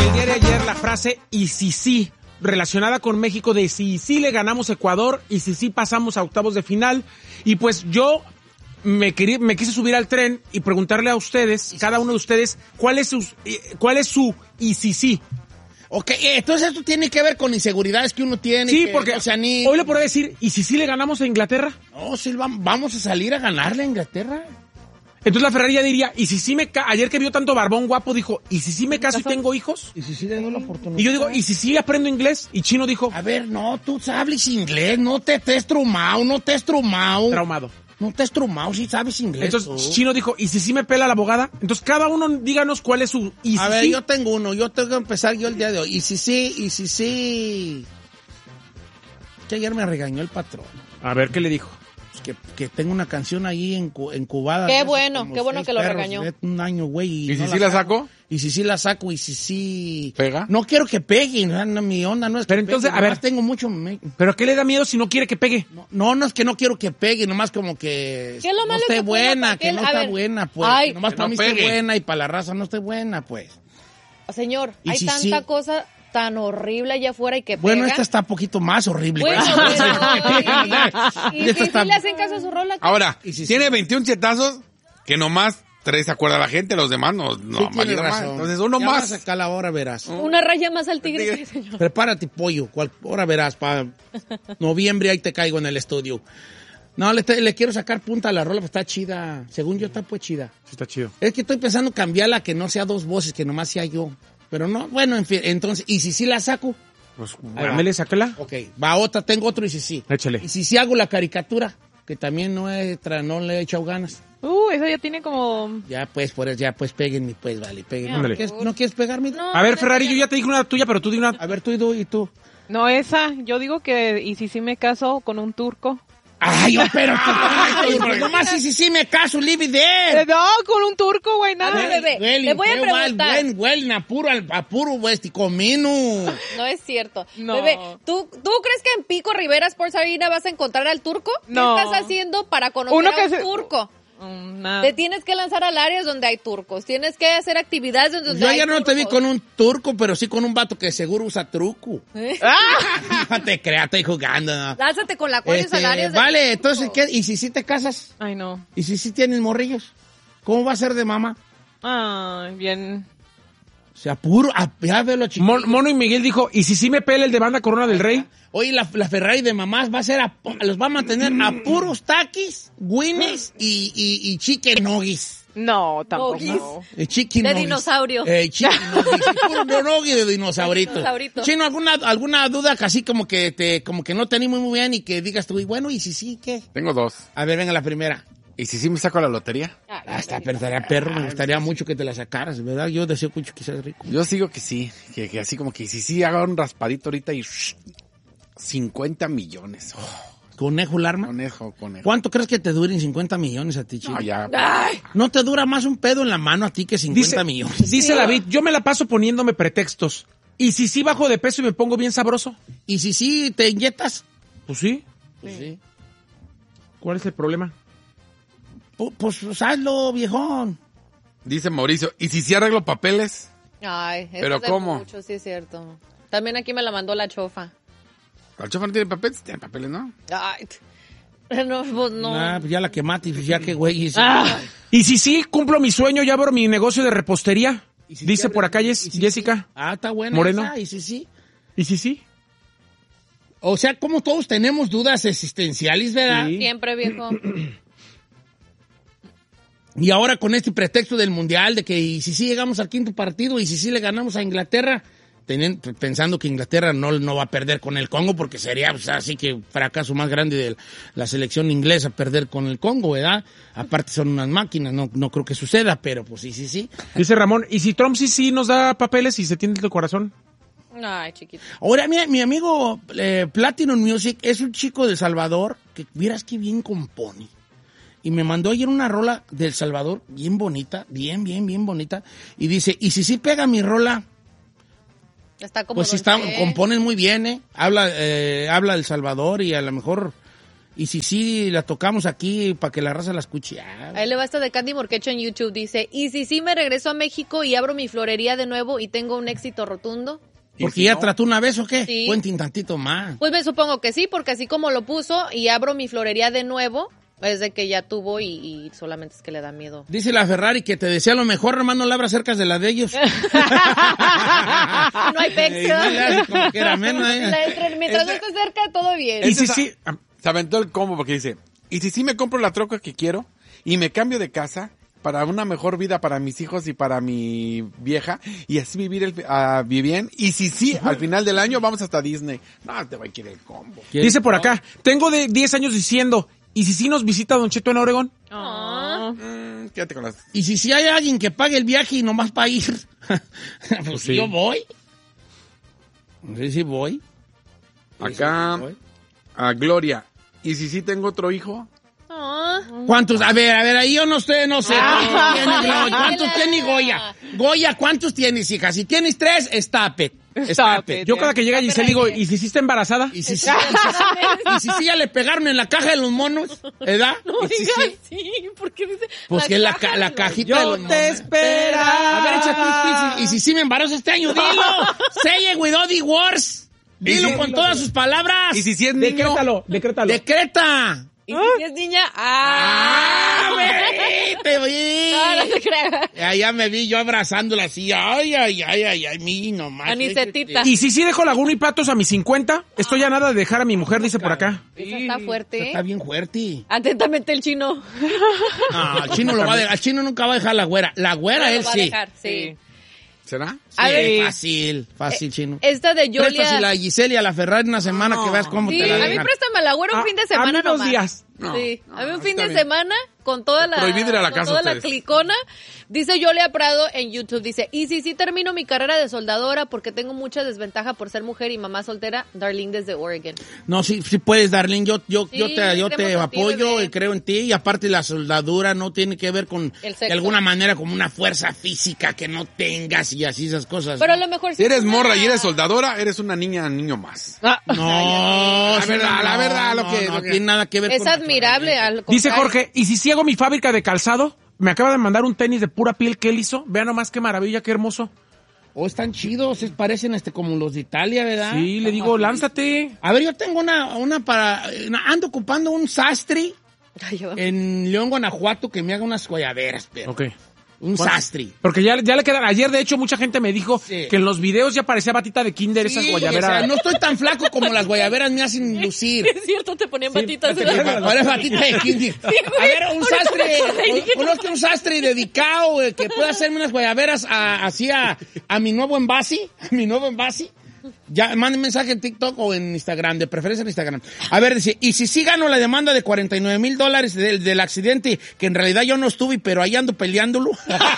el día de ayer la frase "y si sí", relacionada con México, de si sí le ganamos a Ecuador y si sí pasamos a octavos de final. Y pues yo me quise subir al tren y preguntarle a ustedes, cada uno de ustedes, cuál es su y si sí. Ok, entonces esto tiene que ver con inseguridades que uno tiene. Sí, que porque no se anime. hoy le podría decir, ¿y si sí le ganamos a Inglaterra? No, sí, vamos a salir a ganarle a Inglaterra. Entonces la Ferrari ya diría, ¿y si sí ayer que vio tanto barbón guapo dijo, ¿y si sí me caso y tengo hijos? Y si sí le doy la oportunidad. Y yo digo, ¿y si sí aprendo inglés? Y Chino dijo, A ver, no, tú sabes inglés, no te estés traumado. traumado. No te estés traumado, si sabes inglés. Entonces tú. Chino dijo, ¿y si sí me pela la abogada? Entonces cada uno díganos cuál es su y si A ver, sí. yo tengo uno, yo tengo que empezar yo el día de hoy. Y si sí. Que ayer me regañó el patrón. A ver, ¿qué le dijo? Que tengo una canción ahí encubada. Qué bueno que lo regañó. Un año, güey. ¿Y si sí la saco? Y si sí la saco, y si sí... ¿Pega? No quiero que pegue, no, mi onda no es Pero que entonces, pegue, a ver. nomás tengo mucho... ¿Pero qué le da miedo si no quiere que pegue? No es que no quiero que pegue, nomás como que... ¿Qué es lo no malo esté que ponga buena, papel? que no A está ver. buena, pues. Ay. Que nomás Que para no mí esté pegue. buena y para la raza no esté buena, pues. Señor, ¿Y hay si tanta sí? cosa tan horrible allá afuera y que Bueno, pega. esta está un poquito más horrible. Bueno, güey. y Esta si está- le hacen caso a su rola. Ahora, ¿Y si tiene sí? 21 chetazos que nomás 3 se acuerda la gente, los demás no Sí, valida tienes más. razón. Entonces uno Ya más. vas a sacar la hora, verás. Una raya más al tigre, que señor. Prepárate, pollo. Ahora verás, para noviembre ahí te caigo en el estudio. No, le quiero sacar punta a la rola, pues está chida. Según yo, está pues chida. Sí, está chido. Es que estoy pensando cambiarla, que no sea dos voces, que nomás sea yo. Pero no, bueno, en fin, entonces, ¿y si sí la saco? Pues, Ahí va. dámele, sácala. Ok, va otra, tengo otro y si sí. Échale. Y si sí hago la caricatura, que también no le he echado ganas. Eso ya tiene como... Ya pues, péguenme, pues, vale, péguenme. Ándale. ¿No quieres pegarme? No, A ver, Ferrari, yo ya te dije una tuya, pero tú di una. A ver, tú y tú. No, esa. Yo digo que... ¿Y si sí me caso con un turco? Ay, yo, pero nomás sí me caso, leave it there. No, con un turco, güey, nada. A ver, bebé, le voy a preguntar. Huelen a puro comino. No es cierto. No. Bebé, ¿tú crees que en Pico Rivera Sports Arena vas a encontrar al turco? No. ¿Qué estás haciendo para conocer Uno a que un se- turco? Nada. Te tienes que lanzar al área donde hay turcos. Tienes que hacer actividades donde Yo hay ayer no te vi turcos. con un turco, pero sí con un vato que seguro usa truco. No te creas, estoy jugando. ¿No? Lánzate con la cual al área. Vale, entonces, ¿qué? ¿Y si sí te casas? Ay, no. ¿Y si sí tienes morrillos? ¿Cómo va a ser de mamá? Ay, bien. O sea, ya veo lo chiquito. Mono y Miguel dijo, ¿y si sí me pela el de banda Corona del Rey? Oye, la Ferrari de mamás va a ser los va a mantener a puros taquis, winnies y chicken nuggets. No, tampoco. Noggies. Chicken De nuggets. dinosaurio. Chicken nuggets. Puro nugget de dinosaurito. De dinosaurito. Chino, ¿alguna duda que así como que no te animo muy bien y que digas tú, y bueno, y si sí, ¿qué? Tengo 2. A ver, venga la primera. ¿Y si sí me saco la lotería? Pero estaría perro, me gustaría mucho que te la sacaras, ¿verdad? Yo deseo mucho que seas rico. Yo sigo que sí, que así como que si sí haga un raspadito ahorita y 50 millones. ¿Conejo Larma? Conejo. ¿Cuánto crees que te duren 50 millones a ti, chico? No, ya. Ay, ¿No te dura más un pedo en la mano a ti que 50 millones? Dice David, yo me la paso poniéndome pretextos. ¿Y si sí bajo de peso y me pongo bien sabroso? ¿Y si sí te inyectas? Pues sí. Pues sí. ¿Cuál es el problema? Pues hazlo, viejón. Dice Mauricio, ¿y si sí arreglo papeles? eso ¿Pero es de cómo? mucho, sí es cierto. También aquí me la mandó la chofa. ¿El chofer no tiene papeles? Tiene papeles, ¿no? Ay, no, pues no. Ah, pues ya la quemaste, pues ya que güey. ¿Y si sí cumplo mi sueño y abro mi negocio de repostería? ¿Y si Dice sí por acá abres- y si Jessica. sí? Ah, está buena Moreno. esa, ¿y si sí? ¿Y si sí? O sea, como todos tenemos dudas existenciales, ¿verdad? Sí. Siempre, viejo. Y ahora con este pretexto del Mundial, de que y si sí llegamos al quinto partido, y si sí le ganamos a Inglaterra, pensando que Inglaterra no va a perder con el Congo, porque sería pues, así que fracaso más grande de la selección inglesa perder con el Congo, ¿verdad? Aparte son unas máquinas, no creo que suceda, pero pues sí. Dice Ramón, ¿y si Trump sí nos da papeles y se tiende el corazón? Ay, chiquito. Ahora, mi amigo Platinum Music es un chico de El Salvador que vieras que bien compone. Y me mandó ayer una rola del Salvador bien bonita, bien bonita. Y dice, ¿y si sí pega mi rola? Está como Pues sí, Don Che. componen muy bien, ¿eh? Habla El Salvador y a lo mejor Y si sí, la tocamos aquí para que la raza la escuche. Ahí le va esta de Candy Morquecho en YouTube. Dice, ¿y si sí me regreso a México y abro mi florería de nuevo y tengo un éxito rotundo? ¿Porque si ya no? trató una vez o qué? Sí. Cuenten tantito más. Pues me supongo que sí, porque así como lo puso y abro mi florería de nuevo, es de que ya tuvo y solamente es que le da miedo. Dice la Ferrari que te desea lo mejor, hermano, no le abras cerca de la de ellos. No hay pex. No le haces como que era menos, Mientras no esté cerca, todo bien. Y si sí, Se aventó el combo porque dice, ¿y si sí me compro la troca que quiero y me cambio de casa para una mejor vida para mis hijos y para mi vieja y así vivir bien? Y si sí, al final del año vamos hasta Disney. No, te va a querer el combo. dice por acá, tengo de 10 años diciendo, ¿y si sí nos visita Don Cheto en Oregón? Ah. Quédate con las... Y si hay alguien que pague el viaje y nomás para ir, pues sí. yo voy. No sé si voy. Acá, a Gloria, ¿y si sí tengo otro hijo? Ah. ¿Cuántos? A ver, ahí yo no sé. ¿Cuántos tiene Goya? Goya, ¿cuántos tienes, hija? Si tienes 3, stop it. Yo cada que llega Giselle digo, ¿y si sí está embarazada? Y si sí ya le pegaron en la caja de los monos, ¿verdad? No Y si digas sí, así, ¿por qué dice? pues que la caja, cajita de los monos. esperaba. A ver, échate, y si sí me embarazo este año, dilo. Say it with all the words. Dilo con todas sus palabras. ¿Y si sí es niño? Decrétalo. Decreta. ¿Y si es niña? ¡Ah! Te vi. No te creas. Ya me vi yo abrazándola así. Ay, mi nomás. Anisetita. Y si sí dejo Laguna y Patos a mis 50, estoy a nada de dejar a mi mujer, dice por acá. Esa está fuerte, Está bien fuerte. Atentamente el chino. No, al chino al chino nunca va a dejar la güera. La güera Lo él va a sí. dejar, sí. ¿Será? A ver. Fácil, chino. Esta de Préstasela Yolia. a Giselle y a la Ferrari una semana que veas cómo Sí, te la a mí dejan. préstame la güera un fin de semana a mí 2 nomás. días. Sí, a mí un fin está de bien. semana con toda la Prohibido ir a la con casa toda la ustedes. clicona. Dice Yolia Prado en YouTube, dice, y si sí termino mi carrera de soldadora porque tengo mucha desventaja por ser mujer y mamá soltera, Darlene desde Oregon. No, sí puedes, Darlene. Yo te creemos en ti, apoyo bebé. y creo en ti. Y aparte la soldadura no tiene que ver con, El sexo. de alguna manera, como una fuerza física que no tengas y así esas cosas. Pero a lo mejor Si eres es una- morra y eres soldadora, eres una niño más. No, La verdad, lo que- no tiene nada que ver Es con... admirable. Al Dice contrario. Jorge, ¿y si sí hago mi fábrica de calzado? Me acaba de mandar un tenis de pura piel que él hizo. Vean nomás qué maravilla, qué hermoso. Oh, están chidos, parecen como los de Italia, ¿verdad? Sí, le digo, lánzate. A ver, yo tengo una para... ando ocupando un sastre Ay, yo- en León, Guanajuato, que me haga unas guayaberas, pero... Ok. Un sastre. Porque ya le quedan. Ayer, de hecho, mucha gente me dijo Sí. que en los videos ya parecía batita de kinder esas Sí, guayaberas. o sea, no estoy tan flaco como las guayaberas me hacen lucir. Es cierto, te ponían batitas. Ahora es batita de kinder. A ver, un sastre, conozco un sastre dedicado que pueda hacerme unas guayaberas así a mi nuevo envase, Ya, manden mensaje en TikTok o en Instagram, de preferencia en Instagram. A ver, dice, y si sí gano la demanda de $49,000 del accidente, que en realidad yo no estuve, pero ahí ando peleándolo.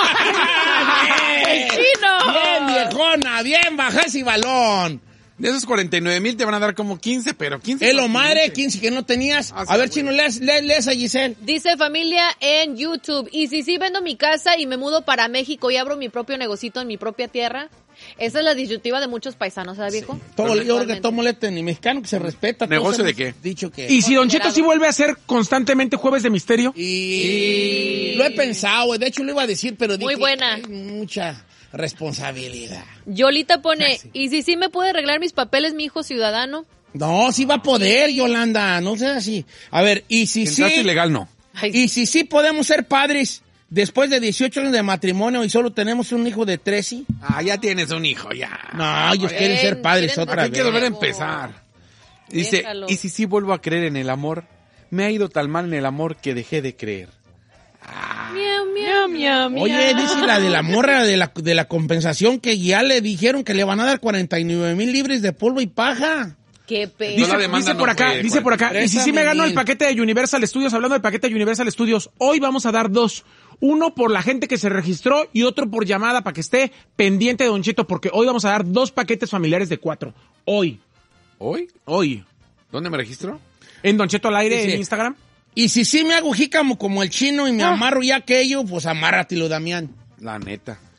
¡El chino! Bien, viejona, bien, baja ese balón. De esos 49,000 te van a dar como 15, pero 15. Es lo madre, 15 que no tenías. Ah, sí, A ver, güey. Chino, lees a Giselle. Dice familia en YouTube, y si sí vendo mi casa y me mudo para México y abro mi propio negocito en mi propia tierra. Esa es la disyuntiva de muchos paisanos, ¿sabes, viejo? Yo creo que todo molesta ni mexicano que se respeta. todos ¿Negocio de hemos qué? Dicho que... Y si Don Cheto sí vuelve a hacer constantemente Jueves de Misterio. Y lo he pensado, de hecho lo iba a decir, pero Muy dije, buena. hay mucha responsabilidad. Yolita pone, y si sí me puede arreglar mis papeles mi hijo ciudadano. No, sí va a poder, Yolanda, no seas así. A ver, y si sí... Entraste ilegal, no. Ay, Y si sí podemos ser padres después de 18 años de matrimonio y solo tenemos un hijo de 13. Ah, ya tienes un hijo, ya. No, ellos quieren ser padres quieren otra Hay que vez. volver a empezar. Dice, Déjalo. y si sí vuelvo a creer en el amor, me ha ido tan mal en el amor que dejé de creer. miau, Miau, miau. miau, miau. Oye, dice la de la morra de la compensación que ya le dijeron que le van a dar 49,000 libres de polvo y paja. Qué pe... No la Dice, demanda dice por no acá, fue dice por acá. Y si sí me gano el 40,000. paquete de Universal Studios, hablando del paquete de Universal Studios, hoy vamos a dar 2. Uno por la gente que se registró y otro por llamada para que esté pendiente de Don Cheto, porque hoy vamos a dar 2 paquetes familiares de 4. Hoy. ¿Hoy? ¿Dónde me registro? En Don Cheto al aire, Dice- en Instagram. Y si sí me hago jícamo como el chino y me amarro ya aquello, pues amárratelo, Damián. La neta.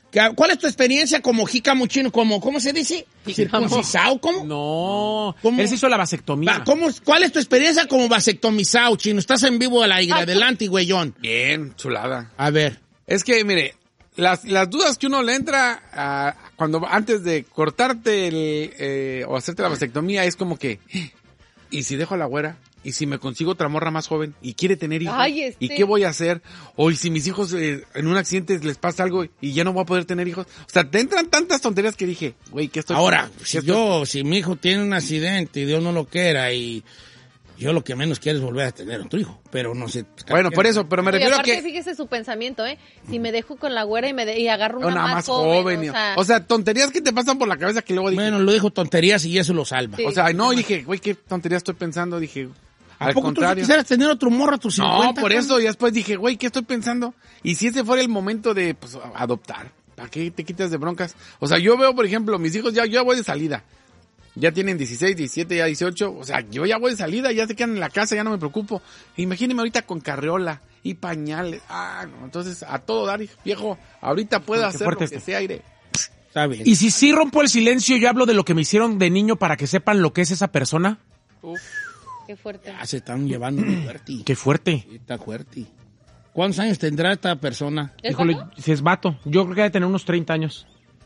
¿Cuál es tu experiencia como jícamo chino? ¿Cómo se dice? ¿Circuncisado? ¿Cómo? No, ¿Cómo? él se hizo la vasectomía. ¿Cuál es tu experiencia como vasectomizado, chino? Estás en vivo al aire. Adelante, güeyón. Bien, chulada. A ver. Es que, mire, las dudas que uno le entra antes de cortarte o hacerte la vasectomía es como que, ¿y si dejo a la güera? ¿Y si me consigo otra morra más joven y quiere tener hijos? Ay, ¿Y qué voy a hacer? O ¿y si mis hijos en un accidente les pasa algo y ya no voy a poder tener hijos? O sea, te entran tantas tonterías que dije, güey, ¿qué estoy Ahora, pasando? si mi hijo tiene un accidente y Dios no lo quiera y yo lo que menos quiero es volver a tener otro hijo, pero no sé. Bueno, por eso, pero me Y refiero a aparte, que fíjese su pensamiento, Si me dejo con la güera y agarro una, una más joven. O sea, tonterías que te pasan por la cabeza que luego dije, Bueno, lo dijo tonterías y eso lo salva. Sí. o sea, no, y dije, güey, ¿qué tonterías estoy pensando? Dije, ¿A al poco tú contrario. quisieras tener otro morro a tus 50? No, por eso, y después dije, güey, ¿qué estoy pensando? Y si ese fuera el momento de, pues, adoptar, ¿para qué te quitas de broncas? O sea, yo veo, por ejemplo, mis hijos yo ya voy de salida. Ya tienen 16, 17, ya 18. O sea, yo ya voy de salida, ya se quedan en la casa, ya no me preocupo. Imagíneme ahorita con carriola y pañales. No, entonces, a todo dar, viejo, ahorita puedo hacer lo que sea, aire. Está bien. Y si sí rompo el silencio, yo hablo de lo que me hicieron de niño para que sepan lo que es esa persona. Qué fuerte. Ya se están llevando muy fuerte. Qué fuerte. Sí, está fuerte. ¿Cuántos años tendrá esta persona? ¿Es Híjole, vato? si es vato, yo creo que debe tener unos 30 años.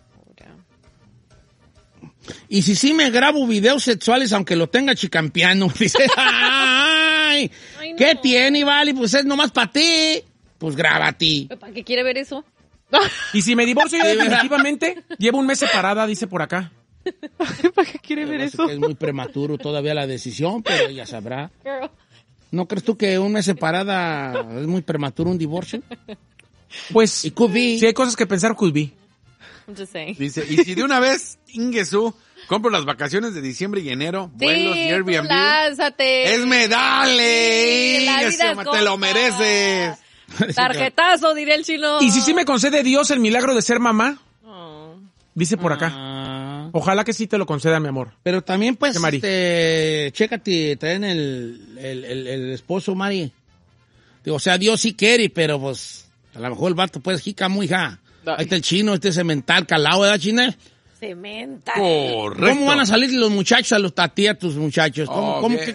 Y si sí me grabo videos sexuales aunque lo tenga chicampiano, dice, ¡ay! Ay, no. ¿Qué tiene, vale? Pues es nomás para ti. Pues grábate. ¿Para qué quiere ver eso? Y si me divorcio yo definitivamente, llevo un mes separada, dice por acá. ¿Para qué quiere ver eso? Es muy prematuro todavía la decisión, pero ella sabrá. Girl. ¿No crees tú que un mes separada es muy prematuro un divorcio? Pues, It could be. si hay cosas que pensar, could be. I'm just saying. Dice, y si de una vez, Ingesu, compro las vacaciones de diciembre y enero, vuelos y Sí, tú Airbnb. lánzate. ¡Esme, dale! Sí, la vida Ingesu, es te lo corta. mereces. Tarjetazo, diré el chino. Y si sí me concede Dios el milagro de ser mamá, Oh. dice por acá. Ah, Ojalá que sí te lo conceda, mi amor. pero también, pues, ¿Qué, Mari? chécate, traen el esposo, Mari. Digo, o sea, Dios sí quiere, pero pues, a lo mejor el vato, pues, jica muy ja. Ahí está el chino, este cemental calado, ¿verdad, China? Cementa. Correcto. ¿Cómo van a salir los muchachos a ti, a tus muchachos? Bien.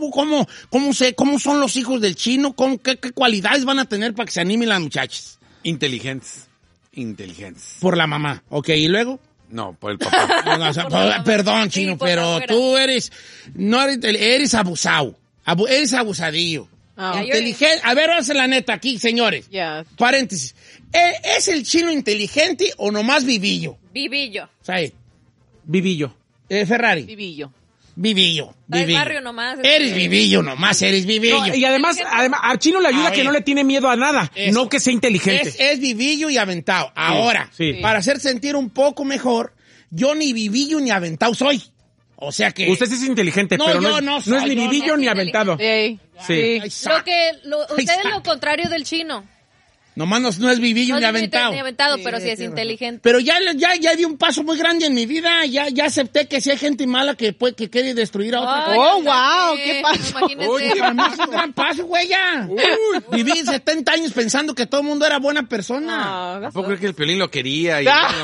¿Cómo son los hijos del chino? ¿Qué cualidades van a tener para que se animen las muchachas? Inteligentes. Por la mamá, ¿ok? ¿Y luego? No, por el papá. O sea, perdón, Sí, chino, por la pero güera. tú eres abusado. Eres abusadillo. Ah, Inteligente. A ver, vamos a la neta aquí, señores. Yeah. Paréntesis. ¿Es el chino inteligente o nomás vivillo? Vivillo. ¿Sabes? Vivillo. Ferrari. Vivillo. Vivillo. Del Vivillo. barrio nomás. Eres vivillo nomás, eres vivillo. No, y además, a Chino le ayuda A que ver. no le tiene miedo a nada, Eso. no que sea inteligente. Es vivillo y aventado. Ahora, sí. para hacer sentir un poco mejor, yo ni vivillo ni aventado soy. O sea que... Usted sí es inteligente, No, pero yo no es, no no soy, es ni yo no vivillo soy ni aventado. Ey, Sí. Ay, Usted sac. es lo contrario del chino. Nomás no es vivillo No ni es aventado. ni aventado, pero sí es inteligente. Pero ya di un paso muy grande en mi vida. Ya acepté que si hay gente mala que quiere destruir a otra. Ay, Oh, yo wow, también, ¿qué pasó? imagínese. Oye, Para mí es un gran paso, güey, ya. Viví 70 años pensando que todo el mundo era buena persona. No, ¿A poco crees que el Piolín lo quería?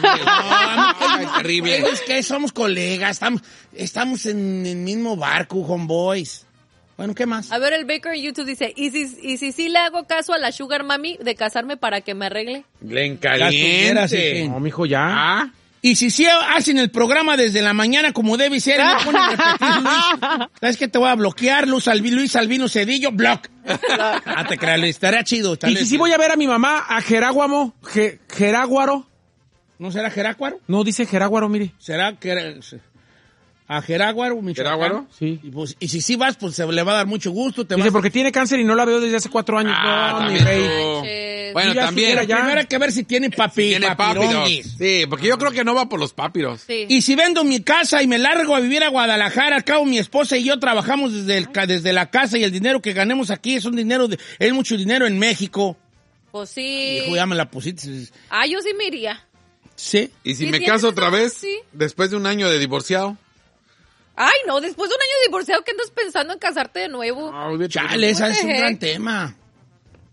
Ay, terrible. Es que somos colegas, estamos en el mismo barco, homeboys. Bueno, ¿qué más? A ver, el Baker en YouTube dice, ¿y si sí le hago caso a la Sugar Mami de casarme para que me arregle? Len Las tuvieras, caliente. hijín. No, mijo, ya. Ah, Y si sí hacen el programa desde la mañana como debe ser, no ponen a repetir, Luis. ¿Sabes qué? Te voy a bloquear, Luis Albino Cedillo, block. Te creas, Luis, estaría chido. Y si sí voy a ver a mi mamá, a Jeráguamo, Jeráguaro. ¿No será Jerácuaro? No, dice Jeráguaro, mire. ¿Será que a Jeráguaro, Michoacán? ¿Jeráguaro? Sí. Y si sí vas, pues se le va a dar mucho gusto. Dice, porque tiene cáncer y no la veo desde hace 4 años. No, mi también rey. tú. Manches. Bueno, Y ya también. supiera ya. Primero hay que ver si tiene Tiene papiros. papironguis. Sí, porque yo creo que no va por los papiros. Sí. Y si vendo mi casa y me largo a vivir a Guadalajara, al cabo mi esposa y yo trabajamos desde la casa y el dinero que ganemos aquí es mucho dinero en México. Pues sí. Hijo, ya me la pusiste. Ah, yo sí me iría. Sí. Y si ¿Sí me tienes caso otra esa? vez, Sí. después de un año de divorciado. Ay, no, después de un año de divorciado, ¿qué andas pensando en casarte de nuevo? Chale, ese es un the heck? gran tema.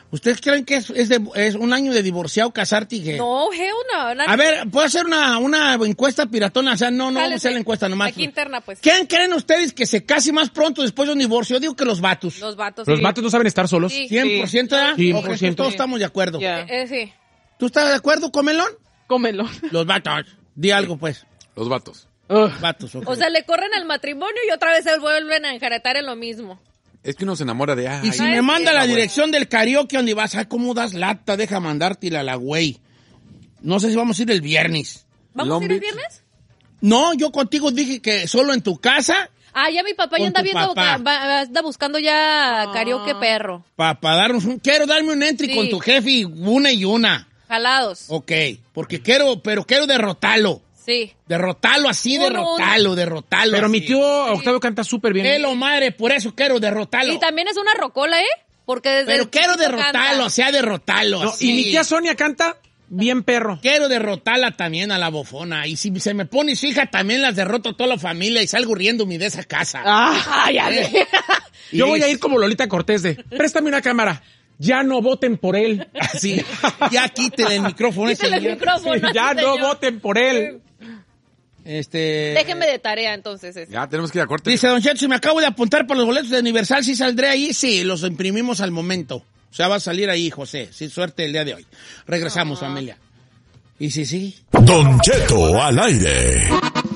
¿Ustedes creen que es un año de divorciado casarte? Que... No, hell no. A ver, ¿puedo hacer una encuesta piratona? O sea, no vamos a hacer la encuesta nomás. Aquí interna, pues. ¿Quién creen ustedes que se case más pronto después de un divorcio? Yo digo que los vatos. Los vatos. Los sí. vatos no saben estar solos. Sí. 100%, ¿verdad? 100%. Todos estamos de acuerdo. Ya. Sí. ¿Tú estás de acuerdo, Comelón? Cómelo. Los vatos. Di algo, pues. Los vatos. Vatos, ok. O sea, le corren al matrimonio y otra vez se vuelven a enjaretar en lo mismo. Es que uno se enamora de... Y si me manda la dirección del karaoke donde vas, ay, ¿cómo das lata? Deja mandártela a la güey. No sé si vamos a ir el viernes. ¿Vamos Long a ir el Beach. viernes? No, yo contigo dije que solo en tu casa Ah, ya mi papá ya Con anda tu viendo, papá. anda buscando ya karaoke perro. para darnos quiero darme un entry Sí. con tu jefe y una. Jalados. Ok, porque quiero derrotarlo. Sí. Derrotarlo así, derrotarlo. Pero así. mi tío Octavio canta súper bien. Hello, madre, por eso quiero derrotarlo. Y también es una rocola, ¿eh? Porque desde Pero el quiero chiquito derrotarlo, canta. o sea, derrotarlo. No, así. y mi tía Sonia canta bien perro. Quiero derrotarla también a la bofona. Y si se me pone su hija, también las derroto a toda la familia y salgo riéndome de esa casa. Ay, a ver. Yo voy a ir como Lolita Cortés de, préstame una cámara. Ya no voten por él. Así. Ya quítele el micrófono. Quítale el señor. micrófono. Ya sí, no señor. voten por él. Déjenme de tarea, entonces. Ya, tenemos que ir a corte. Dice Don Cheto, si me acabo de apuntar para los boletos de Universal, ¿sí saldré ahí? Sí, los imprimimos al momento. O sea, va a salir ahí, José. Sí, suerte el día de hoy. Regresamos, familia. Y sí. Don Cheto al aire.